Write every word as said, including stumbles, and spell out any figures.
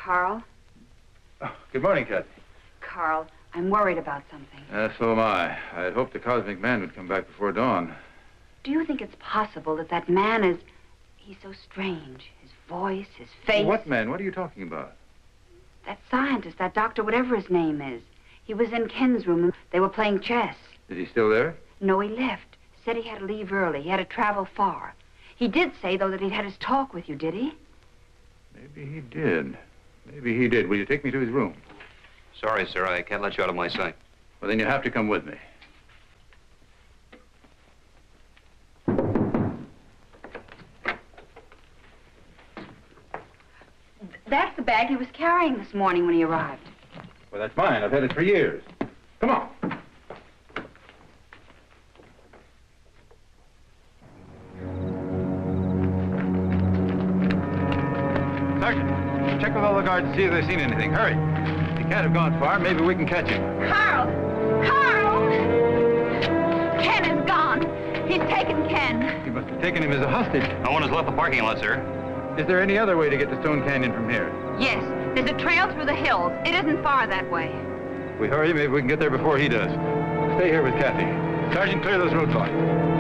Carl? Oh, good morning, Kathy. Carl, I'm worried about something. Uh, so am I. I'd hoped the Cosmic Man would come back before dawn. Do you think it's possible that that man is... He's so strange. His voice, his face... What man? What are you talking about? That scientist, that doctor, whatever his name is. He was in Ken's room and they were playing chess. Is he still there? No, he left. Said he had to leave early. He had to travel far. He did say, though, that he'd had his talk with you, did he? Maybe he did. Maybe he did. Will you take me to his room? Sorry, sir. I can't let you out of my sight. Well, then you have to come with me. That's the bag he was carrying this morning when he arrived. Well, that's mine. I've had it for years. Come on. Sergeant, check with all the guards and see if they've seen anything. Hurry. He can't have gone far. Maybe we can catch him. Carl! Carl! Ken is gone. He's taken Ken. He must have taken him as a hostage. No one has left the parking lot, sir. Is there any other way to get to Stone Canyon from here? Yes, there's a trail through the hills. It isn't far that way. If we hurry, maybe we can get there before he does. Stay here with Kathy. Sergeant, clear those roadblocks.